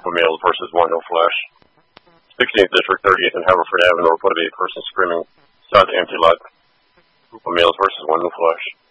of males versus one, no flash. 16th District, 30th and Haverford Avenue, reported a person screaming, "Start the empty lot." Group of males versus one, no flash.